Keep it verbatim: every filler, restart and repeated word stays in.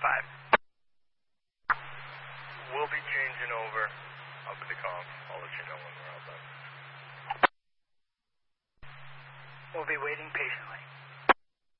five. We'll be changing over up at the comp. I'll let you know when we're all done. We'll be waiting patiently.